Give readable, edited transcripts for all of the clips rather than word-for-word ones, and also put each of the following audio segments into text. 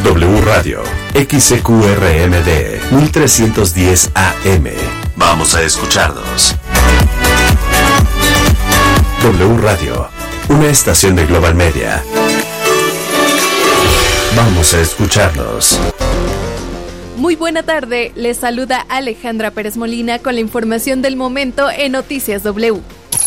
W Radio, XCQRMD, 1310 AM. Vamos a escucharnos. W Radio, una estación de Global Media. Vamos a escucharnos. Muy buena tarde, les saluda Alejandra Pérez Molina con la información del momento en Noticias W.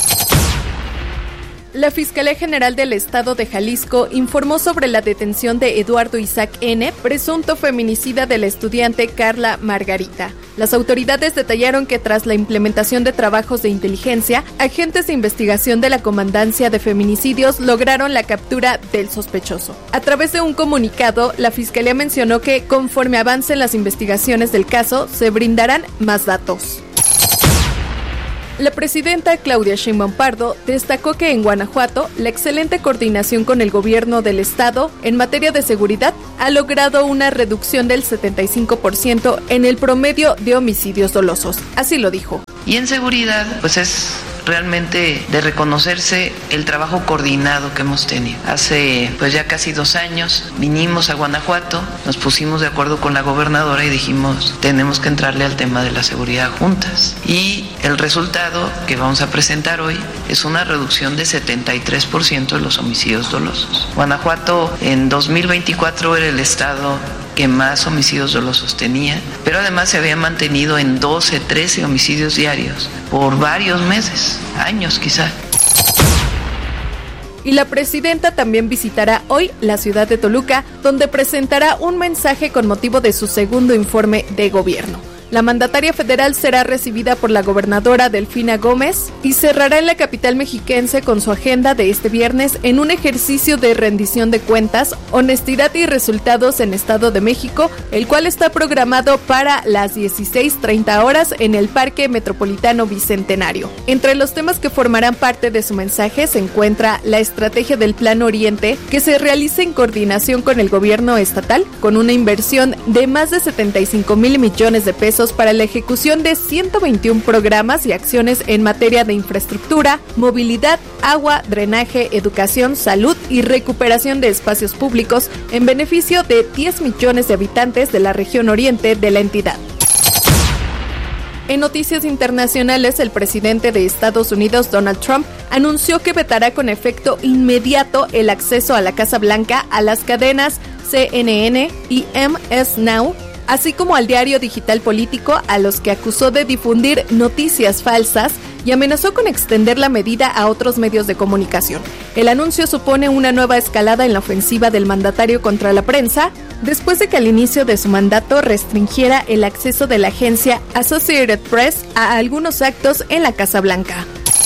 La Fiscalía General del Estado de Jalisco informó sobre la detención de Eduardo Isaac N., presunto feminicida de la estudiante Carla Margarita. Las autoridades detallaron que tras la implementación de trabajos de inteligencia, agentes de investigación de la Comandancia de Feminicidios lograron la captura del sospechoso. A través de un comunicado, la Fiscalía mencionó que conforme avancen las investigaciones del caso, se brindarán más datos. La presidenta Claudia Sheinbaum Pardo destacó que en Guanajuato la excelente coordinación con el gobierno del estado en materia de seguridad ha logrado una reducción del 75% en el promedio de homicidios dolosos. Así lo dijo. Y en seguridad, pues es realmente de reconocerse el trabajo coordinado que hemos tenido. Hace pues ya casi 2 años vinimos a Guanajuato, nos pusimos de acuerdo con la gobernadora y dijimos tenemos que entrarle al tema de la seguridad juntas. Y el resultado que vamos a presentar hoy es una reducción de 73% de los homicidios dolosos. Guanajuato en 2024 era el estado que más homicidios dolosos tenía, pero además se había mantenido en 12, 13 homicidios diarios por varios meses, años quizá. Y la presidenta también visitará hoy la ciudad de Toluca, donde presentará un mensaje con motivo de su segundo informe de gobierno. La mandataria federal será recibida por la gobernadora Delfina Gómez y cerrará en la capital mexiquense con su agenda de este viernes en un ejercicio de rendición de cuentas, honestidad y resultados en Estado de México, el cual está programado para las 16:30 horas en el Parque Metropolitano Bicentenario. Entre los temas que formarán parte de su mensaje se encuentra la estrategia del Plan Oriente, que se realiza en coordinación con el gobierno estatal, con una inversión de más de 75,000 millones de pesos para la ejecución de 121 programas y acciones en materia de infraestructura, movilidad, agua, drenaje, educación, salud y recuperación de espacios públicos en beneficio de 10 millones de habitantes de la región oriente de la entidad. En noticias internacionales, el presidente de Estados Unidos, Donald Trump, anunció que vetará con efecto inmediato el acceso a la Casa Blanca a las cadenas CNN y MS Now, así como al diario digital político, a los que acusó de difundir noticias falsas y amenazó con extender la medida a otros medios de comunicación. El anuncio supone una nueva escalada en la ofensiva del mandatario contra la prensa, después de que al inicio de su mandato restringiera el acceso de la agencia Associated Press a algunos actos en la Casa Blanca.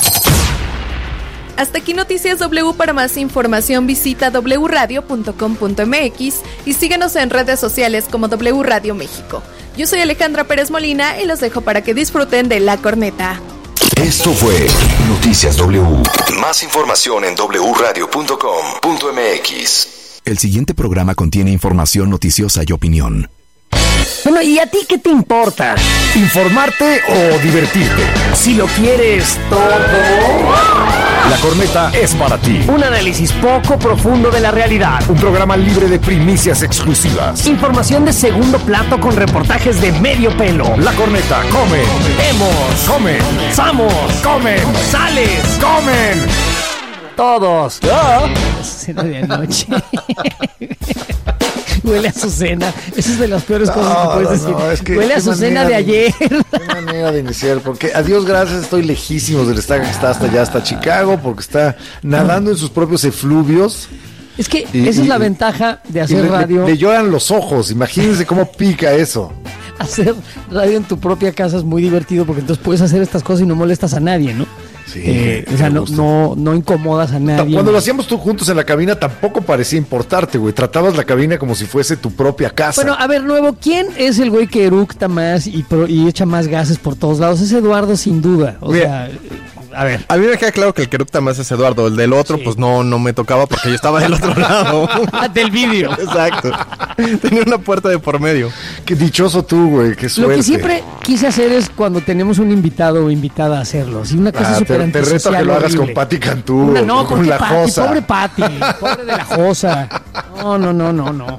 Hasta aquí Noticias W. Para más información visita wradio.com.mx y síguenos en redes sociales como W Radio México. Yo soy Alejandra Pérez Molina y los dejo para que disfruten de La Corneta. Esto fue Noticias W. Más información en wradio.com.mx. El siguiente programa contiene información noticiosa y opinión. Bueno, ¿y a ti qué te importa? ¿Informarte o divertirte? Si lo quieres todo, La Corneta es para ti. un análisis poco profundo de la realidad. Un programa libre de primicias exclusivas. Información de segundo plato con reportajes de medio pelo. La Corneta, come, Vemos, come, ¡Vamos! comen, ¡Sales! comen. Todos. Cena de anoche. Huele a Azucena. Esa es de las peores cosas que puedes decir. Es que Huele a Azucena de ayer. Qué manera de iniciar, porque a Dios gracias estoy lejísimo del estadio que está hasta allá, hasta Chicago, porque está nadando en sus propios efluvios. Es que esa es la ventaja de hacer radio. Le lloran los ojos, imagínense cómo pica eso. Hacer radio en tu propia casa es muy divertido porque entonces puedes hacer estas cosas y no molestas a nadie, ¿no? Sí, o sea, no incomodas a nadie. Cuando lo hacíamos tú juntos en la cabina tampoco parecía importarte, güey. Tratabas la cabina como si fuese tu propia casa. Bueno, a ver, nuevo, ¿quién es el güey que eructa más y echa más gases por todos lados? Es Eduardo, sin duda. O sea, a ver. A mí me queda claro que el que eructa más es Eduardo. El del otro, sí, pues no me tocaba porque yo estaba del otro lado. Del vídeo. Exacto. Tenía una puerta de por medio. Qué dichoso tú, güey. Qué suerte. Lo que siempre quise hacer es cuando tenemos un invitado o invitada a hacerlo. Si una cosa súper te reto a que lo hagas con Pati Cantú. No, con la Pati, Josa. pobre Pati, pobre de la Josa. No.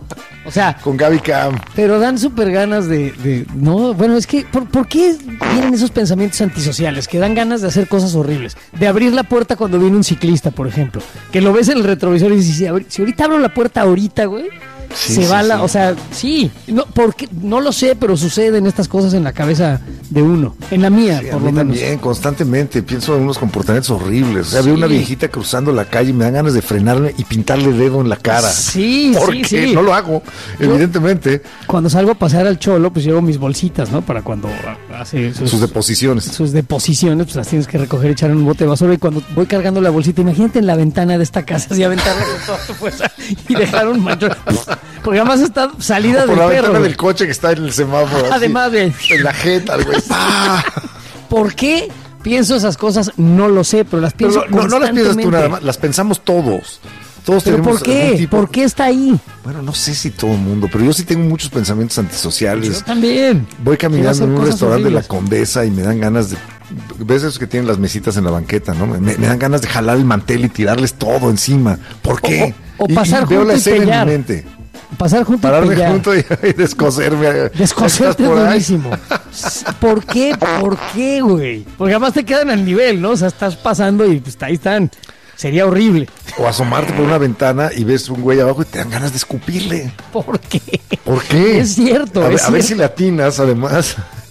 O sea, con Gaby Cam. pero dan súper ganas no, bueno, es que ¿por qué vienen esos pensamientos antisociales que dan ganas de hacer cosas horribles? De abrir la puerta cuando viene un ciclista, por ejemplo, que lo ves en el retrovisor y dices, si ahorita abro la puerta güey, Sí, se va sí, la, sí. o sea, sí, no, porque no lo sé, pero suceden estas cosas en la cabeza de uno, en la mía, Sí, a por mí lo menos. también, constantemente pienso en unos comportamientos horribles. O sea, veo Sí. una viejita cruzando la calle y me dan ganas de frenarme y pintarle dedo en la cara. Sí, porque sí. no lo hago, evidentemente. Cuando salgo a pasear al cholo, pues llevo mis bolsitas, ¿no? Para cuando hace Sus deposiciones. sus deposiciones, pues las tienes que recoger, echar en un bote de basura. Y cuando voy cargando la bolsita, imagínate en la ventana de esta casa, así aventarla con toda tu fuerza y dejar un manchón. Porque además está salida Por del la perro. ventana güey. del coche que está en el semáforo. así, Además de... en la jeta, güey. ¡Pah! ¿Por qué pienso esas cosas? No lo sé, pero las Pero pienso no las piensas tú constantemente. nada más, las pensamos todos. Todos ¿Pero tenemos por qué? algún tipo- ¿Por qué está ahí? Bueno, no sé si todo el mundo, pero yo sí tengo muchos pensamientos antisociales. Yo también. Voy Quiero caminando hacer en un cosas restaurante de la horribles. Condesa y me dan ganas de... ¿Ves esos que tienen las mesitas en la banqueta, no? Me dan ganas de jalar el mantel y tirarles todo encima. ¿Por qué? O pasar veo junto la y escena pellar. en mi mente. Pasar junto y Pararme pellar. junto y descoserme. Descoserte ¿Estás por ahí? durísimo. ¿Por qué? ¿Por qué, güey? Porque además te quedan al nivel, ¿no? O sea, estás pasando y pues ahí están. Sería horrible. O asomarte por una ventana y ves un güey abajo y te dan ganas de escupirle. ¿Por qué? ¿Por qué? Es cierto, A ver, es a ver cierto. si le atinas, además.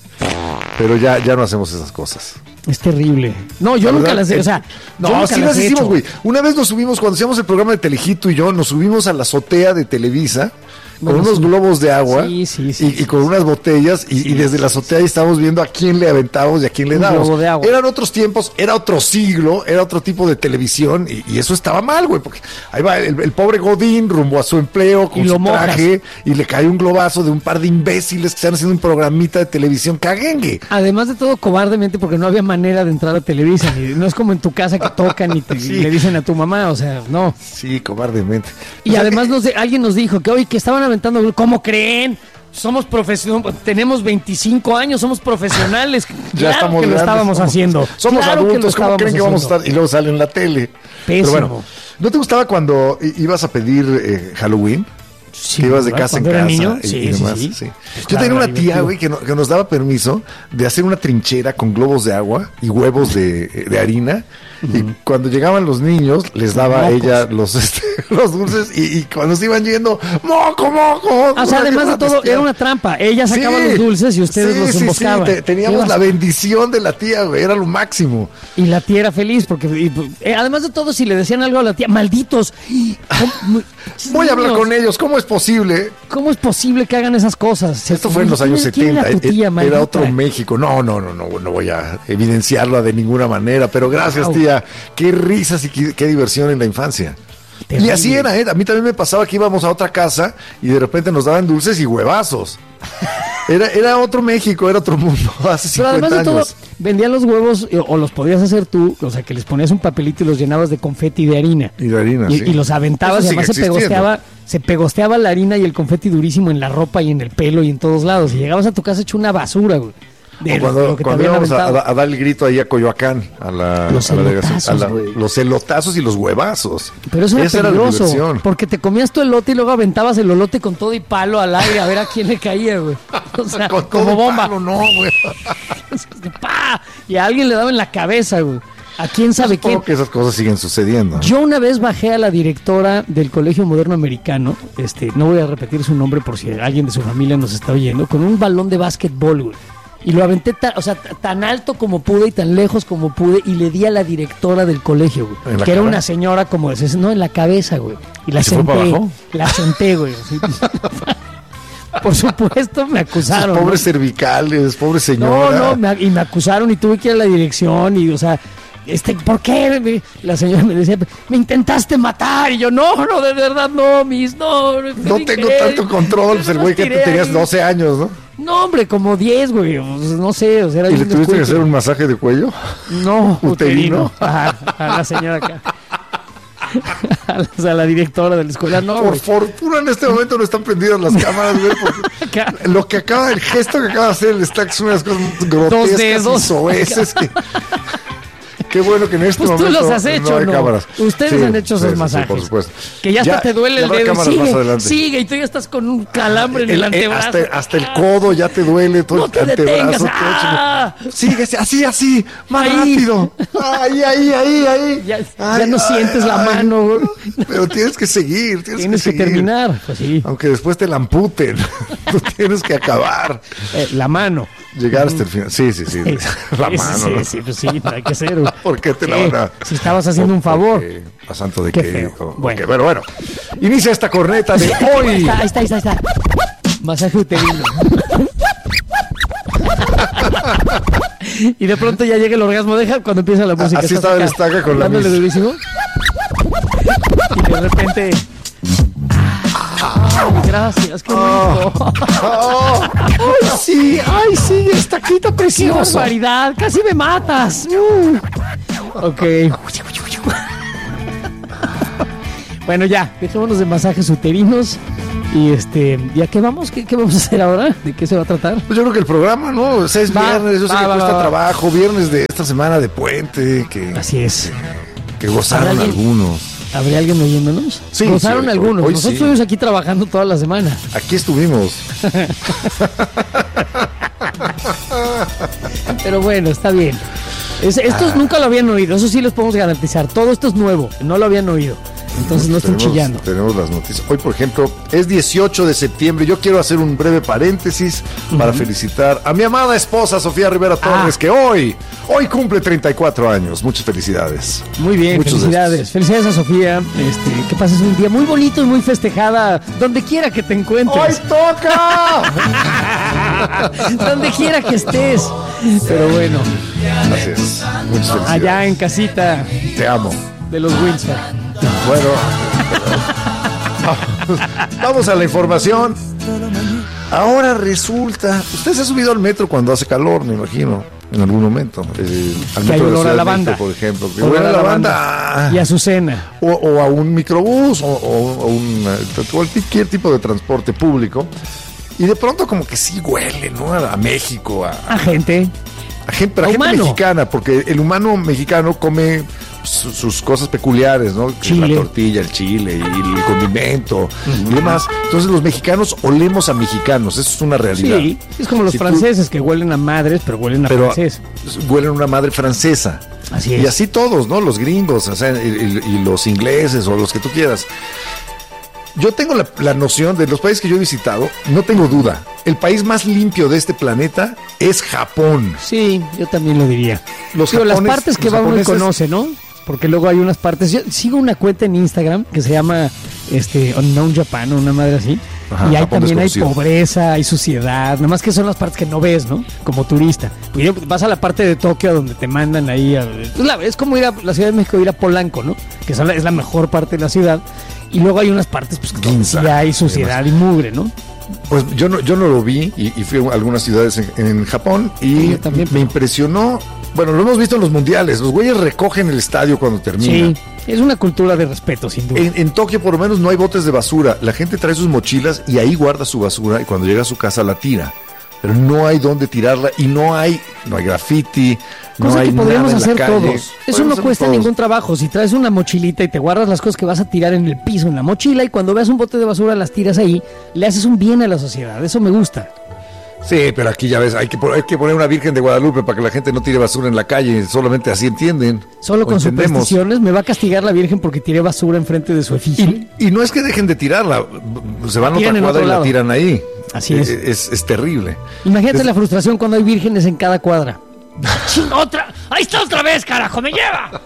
Pero ya no hacemos esas cosas. Es terrible. No, yo La nunca verdad, las he, o sea, yo no, nunca sí las las he hicimos, hecho. güey. Una vez nos subimos, cuando hacíamos el programa de Telejito y yo, nos subimos a la azotea de Televisa con Bueno, unos sí. globos de agua Sí, y con unas botellas y desde la azotea ahí estábamos viendo a quién le aventábamos y a quién le Un dábamos. globo de agua. Eran otros tiempos, era otro siglo, era otro tipo de televisión y eso estaba mal, güey, porque ahí va el pobre Godín rumbo a su empleo con Y lo su mojas. traje y le cae un globazo de un par de imbéciles que están haciendo un programita de televisión caguengue. Además de todo, cobardemente, porque no había manera de entrar a Televisa. No es como en tu casa que tocan y, Sí. y le dicen a tu mamá, o sea, no. Sí, cobardemente. Y O sea, además alguien nos dijo que hoy que estaban aventando, ¿cómo creen? Somos profesionales, tenemos 25 años, somos profesionales. ya Claro estamos que lo grandes, estábamos haciendo. Somos Claro que lo adultos, ¿cómo creen que vamos a haciendo. estar? Y luego sale en la tele. Pero Pésimo. bueno, ¿no te gustaba cuando ibas a pedir Halloween? Sí, Que ibas de ¿verdad? casa en Cuando era casa niño, y sí, demás. sí. Sí. Pues Yo claro, tenía una era tía, divertido. güey, que nos daba permiso de hacer una trinchera con globos de agua y huevos de harina. Y cuando llegaban los niños, les daba a Mocos. ella los dulces y cuando se iban yendo, ¡moco, moco! O sea, además de todo, era una trampa. Ella sacaba Sí. los dulces y ustedes los emboscaban. Teníamos Qué la bas- bendición de la tía, güey, era lo máximo. Y la tía era feliz, porque además de todo, si le decían algo a la tía, malditos. ¿Cómo- Voy a hablar niños, con ellos, ¿cómo es posible? ¿Cómo es posible que hagan esas cosas? Esto fue en los años ¿Quién 70, era tu tía, era maldita? otro México. No voy a evidenciarla de ninguna manera, pero gracias, Wow. tía. Qué risas y qué diversión en la infancia. Terrible. Y así era, ¿eh? A mí también me pasaba que íbamos a otra casa y de repente nos daban dulces y huevazos. Era otro México, era otro mundo, hace Pero 50 además de todo, años. vendían los huevos o los podías hacer tú, o sea, que les ponías un papelito y los llenabas de confeti de harina. Y de harina, sí. Y los aventabas Eso y además sigue existiendo. se pegosteaba la harina y el confeti durísimo en la ropa y en el pelo y en todos lados. Y llegabas a tu casa hecho una basura, güey. De O cuando, lo que te cuando habían íbamos aventado. a dar el grito ahí a Coyoacán, Los a la delegación, elotazos, güey. los elotazos y los huevazos. Pero eso era Esa la peligroso, diversión. porque te comías tu elote y luego aventabas el elote con todo y palo al aire a ver a quién le caía, güey. O sea, Con como todo el bomba. palo, no, güey. ¡Pah! Y a alguien le daba en la cabeza, güey. ¿A quién sabe quién? Supongo que esas cosas siguen sucediendo. Yo una vez bajé a la directora del Colegio Moderno Americano, no voy a repetir su nombre por si alguien de su familia nos está oyendo, con un balón de básquetbol, güey. Y lo aventé tan alto como pude y tan lejos como pude y le di a la directora del colegio, ¿En güey. la Que era cara? una señora como de 60, no, en la cabeza, güey. Y la ¿Y se fue para senté, abajo? la senté, güey. así. Por supuesto me acusaron. Esos pobres ¿no? cervicales, pobre señora. Y me acusaron y tuve que ir a la dirección y, o sea, ¿por qué? La señora me decía, me intentaste matar. Y yo, no, de verdad, no, no. No tengo tanto control, pues el güey que tenías 12 años, ¿no? No, hombre, como 10, güey, no sé, o sea, era ¿Y le un tuviste que descuido. hacer un masaje de cuello? No, uterino. uterino. Ajá, a la señora acá. A la directora de la escuela, no, Por güey. fortuna en este momento no están prendidas las cámaras, güey, porque Acá. lo que el gesto que acaba de hacer el Stack es una de las cosas grotescas y dedos. soeces que Qué bueno que en este Pues tú momento los has hecho, no hay ¿no? cámaras. Ustedes han hecho esos masajes. por supuesto. Que ya hasta te duele el dedo. Cámaras más adelante. Sigue, y tú ya estás con un calambre en el antebrazo. Hasta el codo ya te duele, todo No el te antebrazo. detengas. todo ¡Ah! Sigue, así, más Ahí. rápido. Ahí. Ya no sientes la mano. Pero tienes que seguir, Tienes que seguir. terminar. Pues sí. Aunque después te la amputen. Tú tienes que acabar. La mano. Llegar hasta el final. Sí. La mano. Sí, pues sí, hay que ser. ¿Por qué te la van a...? Si estabas haciendo un favor. ¿A santo de Qué qué? feo. Bueno. Bueno. Inicia esta corneta de hoy. Ahí está. Masaje uterino. Y de pronto ya llega el orgasmo. Deja cuando empieza la música. Así estás estaba el acá, estaca con la dándole mis. durísimo. Y de repente... Gracias, qué rico. Ay, sí, estaquita ¡Qué preciosa. barbaridad! ¡Casi me matas! Ok. Bueno, ya, dejémonos de masajes uterinos. Y ¿ya qué vamos? ¿Qué vamos a hacer ahora? ¿De qué se va a tratar? Pues yo creo que el programa, ¿no? O sea, es viernes, yo sé que cuesta va. trabajo, viernes de esta semana de puente, Así es. que gozaron ¿Habrá alguien? algunos. ¿Habría alguien oyéndonos? Sí, Gozaron sí, algunos. hoy Nosotros sí. estuvimos aquí trabajando toda la semana. Aquí estuvimos. Pero bueno, está bien. Estos nunca lo habían oído, eso sí les podemos garantizar. Todo esto es nuevo, no lo habían oído. Entonces no estén chillando. Tenemos las noticias. Hoy, por ejemplo, es 18 de septiembre. Yo quiero hacer un breve paréntesis para felicitar a mi amada esposa, Sofía Rivera Torres, que hoy cumple 34 años. Muchas felicidades. Muy bien, Muchos felicidades. Felicidades a Sofía. Que pases un día muy bonito y muy festejada, donde quiera que te encuentres. ¡Hoy toca! Donde quiera que estés. Pero bueno, Así es. Muchas felicidades. allá en casita Te amo. de los Windsor. Bueno, vamos a la información. Ahora resulta, usted se ha subido al metro cuando hace calor, me imagino, en algún momento. Al Que hay metro de olor a Ciudad de lavanda. México, por ejemplo. Que Olor huele a a lavanda. lavanda. Y a Azucena. O a un microbús o cualquier tipo de transporte público. Y de pronto como que sí huele, ¿no? A México, A gente. a gente, pero A a gente humano. mexicana, porque el humano mexicano come sus cosas peculiares, ¿no? Que es Chile. la tortilla, el chile y el condimento y demás. Entonces los mexicanos olemos a mexicanos, eso es una realidad. Sí, es como los Si tú- franceses que huelen a madres, pero huelen a pero francés. huelen a una madre francesa. Así es. Y así todos, ¿no? Los gringos, o sea, y los ingleses o los que tú quieras. Yo tengo la noción de los países que yo he visitado, no tengo duda. El país más limpio de este planeta es Japón. Sí, yo también lo diría. Los Digo, las japones- partes que los va uno y japoneses- conoce, ¿no? Porque luego hay unas partes. Yo sigo una cuenta en Instagram que se llama Unknown Japan o una madre así. Ajá, y ahí Japón también hay desconocido. pobreza, hay suciedad. Nada más que son las partes que no ves, ¿no? Como turista. Porque vas a la parte de Tokio donde te mandan ahí. Es como ir a la Ciudad de México, ir a Polanco, ¿no? Que es la mejor parte de la ciudad. Y luego hay unas partes pues, donde sí Ginza, hay suciedad y mugre, ¿no? Pues yo no lo vi y fui a algunas ciudades en Japón y Yo también, me impresionó. Bueno, lo hemos visto en los mundiales. Los güeyes recogen el estadio cuando termina. Sí, es una cultura de respeto, sin duda. En Tokio por lo menos no hay botes de basura. La gente trae sus mochilas y ahí guarda su basura y cuando llega a su casa la tira. Pero no hay dónde tirarla y no hay graffiti, no Cosa hay que podríamos nada en la hacer calle. todos. Eso Podemos no hacer cuesta todos. ningún trabajo. Si traes una mochilita y te guardas las cosas que vas a tirar en el piso, en la mochila, y cuando veas un bote de basura las tiras ahí, le haces un bien a la sociedad. Eso me gusta. Sí, pero aquí ya ves, hay que poner una Virgen de Guadalupe para que la gente no tire basura en la calle. Solamente así entienden. Solo O con entendemos. supersticiones me va a castigar la Virgen porque tiré basura enfrente de su efigie. Y no es que dejen de tirarla, se van a Tiran otra en cuadra otro y la lado. tiran ahí. Así es. Es terrible. Imagínate la frustración cuando hay vírgenes en cada cuadra. ¡Ching, otra! ¡Ahí está otra vez, carajo! ¡Me lleva!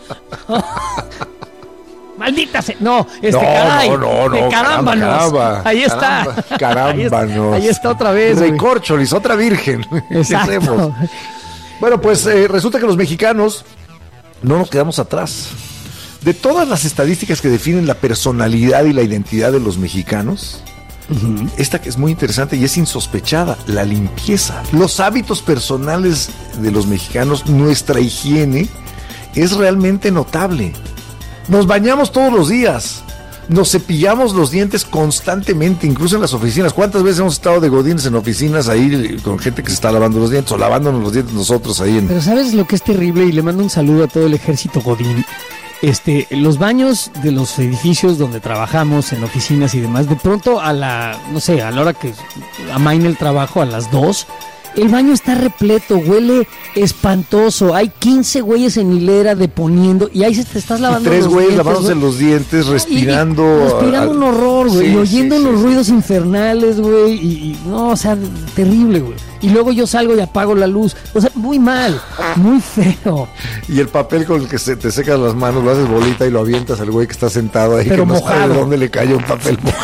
¡Maldita sea! No, caray. No, Carámbanos. caramba, Ahí está. Carámbanos. Ahí está otra vez. güey. Recorcholis, otra virgen. ¿Qué Exacto. hacemos? Bueno, pues resulta que los mexicanos no nos quedamos atrás. De todas las estadísticas que definen la personalidad y la identidad de los mexicanos, esta que es muy interesante y es insospechada, la limpieza. Los hábitos personales de los mexicanos, nuestra higiene, es realmente notable. Nos bañamos todos los días, nos cepillamos los dientes constantemente, incluso en las oficinas. ¿Cuántas veces hemos estado de godines en oficinas ahí con gente que se está lavando los dientes o lavándonos los dientes nosotros ahí? Pero ¿sabes lo que es terrible? Y le mando un saludo a todo el ejército godín. Los baños de los edificios donde trabajamos, en oficinas y demás, de pronto a la hora que amaina el trabajo, a las 2, el baño está repleto, huele espantoso. Hay 15 güeyes en hilera deponiendo y ahí te estás lavando los dientes. 3 güeyes lavándose los dientes, respirando. Respirando un horror, güey. Sí, y oyendo unos ruidos infernales, güey. Y no, o sea, terrible, güey. Y luego yo salgo y apago la luz. O sea, muy mal, muy feo. Y el papel con el que te secas las manos, lo haces bolita y lo avientas al güey que está sentado ahí. Pero que no mojado. sabe de dónde le cayó un papel mojado.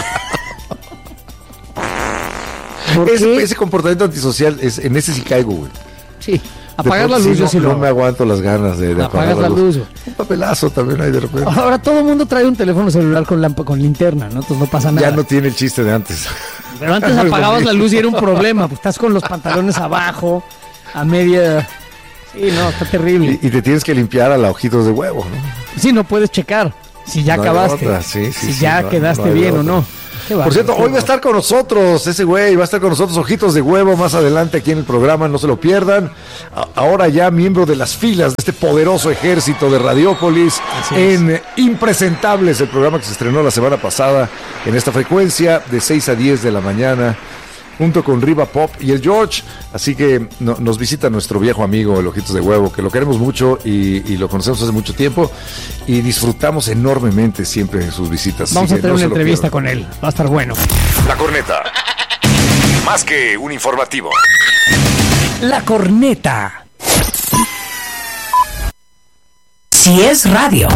Ese comportamiento antisocial, en ese sí caigo, güey. Sí, apagar la luz yo sí lo no me aguanto las ganas de apagar la luz. Un papelazo también hay de repente. Ahora todo el mundo trae un teléfono celular con linterna, ¿no? Entonces no pasa nada. Ya no tiene el chiste de antes. Pero antes apagabas la luz y era un problema, pues estás con los pantalones abajo, a media... Sí, no, está terrible. Y te tienes que limpiar a la ojitos de huevo, ¿no? Sí, no puedes checar si ya acabaste, si ya quedaste bien o no. Por cierto, hoy va a estar con nosotros ese güey, va a estar con nosotros Ojitos de Huevo más adelante aquí en el programa, no se lo pierdan. Ahora ya miembro de las filas de este poderoso ejército de Radiópolis en Impresentables, el programa que se estrenó la semana pasada en esta frecuencia de 6 a 10 de la mañana, junto con Riva Pop y el George. Así que nos visita nuestro viejo amigo, el Ojitos de Huevo, que lo queremos mucho y lo conocemos hace mucho tiempo y disfrutamos enormemente siempre sus visitas. Vamos a tener una entrevista con él, va a estar bueno. La Corneta, más que un informativo. La Corneta. Si es radio.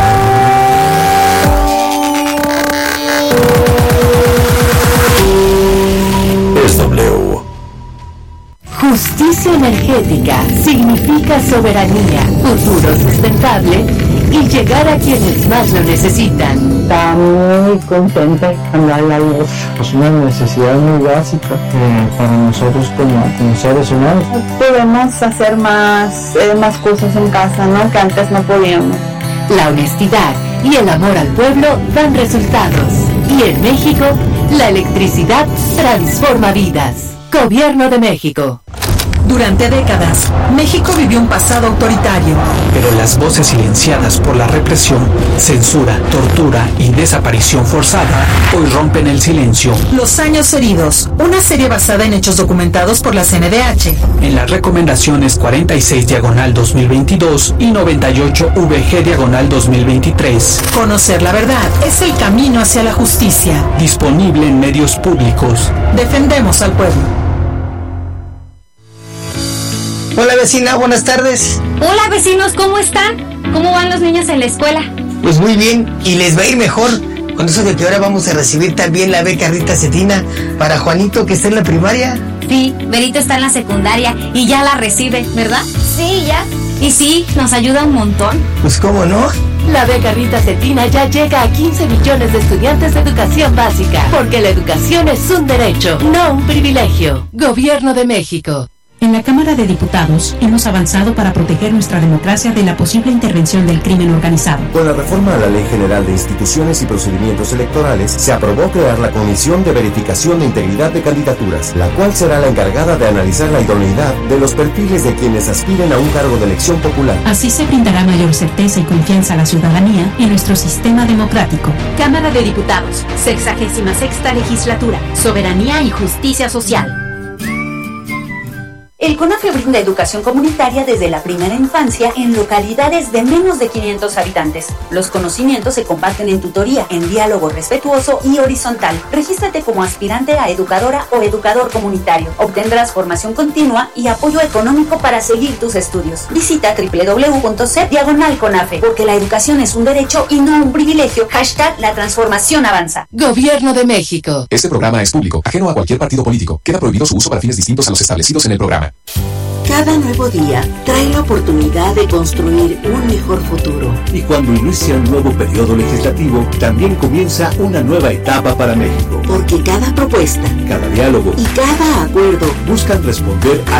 Justicia energética significa soberanía, futuro sustentable y llegar a quienes más lo necesitan. Está muy contenta de cambiar la luz. Es una necesidad muy básica para nosotros como seres humanos. Podemos hacer más cosas en casa, ¿no? Que antes no podíamos. La honestidad y el amor al pueblo dan resultados. Y en México, la electricidad transforma vidas. Gobierno de México. Durante décadas, México vivió un pasado autoritario. Pero las voces silenciadas por la represión, censura, tortura y desaparición forzada hoy rompen el silencio. Los años heridos, una serie basada en hechos documentados por la CNDH. En las recomendaciones 46/2022 y 98/VG/2023. Conocer la verdad es el camino hacia la justicia. Disponible en medios públicos. Defendemos al pueblo. Hola vecina, buenas tardes. Hola vecinos, ¿cómo están? ¿Cómo van los niños en la escuela? Pues muy bien, y les va a ir mejor con eso de que ahora vamos a recibir también la beca Rita Cetina para Juanito que está en la primaria. Sí, Berito está en la secundaria y ya la recibe, ¿verdad? Sí, ya. Y sí, nos ayuda un montón. Pues cómo no. La beca Rita Cetina ya llega a 15 millones de estudiantes de educación básica, porque la educación es un derecho, no un privilegio. Gobierno de México. En la Cámara de Diputados hemos avanzado para proteger nuestra democracia de la posible intervención del crimen organizado. Con la reforma a la Ley General de Instituciones y Procedimientos Electorales, se aprobó crear la Comisión de Verificación de Integridad de Candidaturas, la cual será la encargada de analizar la idoneidad de los perfiles de quienes aspiren a un cargo de elección popular. Así se brindará mayor certeza y confianza a la ciudadanía en nuestro sistema democrático. Cámara de Diputados, 66ª Legislatura, Soberanía y Justicia Social. El CONAFE brinda educación comunitaria desde la primera infancia en localidades de menos de 500 habitantes. Los conocimientos se comparten en tutoría, en diálogo respetuoso y horizontal. Regístrate como aspirante a educadora o educador comunitario. Obtendrás formación continua y apoyo económico para seguir tus estudios. Visita www.cep/CONAFE, porque la educación es un derecho y no un privilegio. #La transformación avanza. Gobierno de México. Este programa es público, ajeno a cualquier partido político. Queda prohibido su uso para fines distintos a los establecidos en el programa. Cada nuevo día trae la oportunidad de construir un mejor futuro. Y cuando inicia un nuevo periodo legislativo, también comienza una nueva etapa para México. Porque cada propuesta, cada diálogo y cada acuerdo buscan responder a